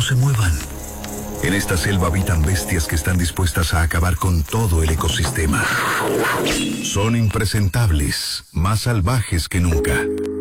se muevan. En esta selva habitan bestias que están dispuestas a acabar con todo el ecosistema. Son impresentables, más salvajes que nunca.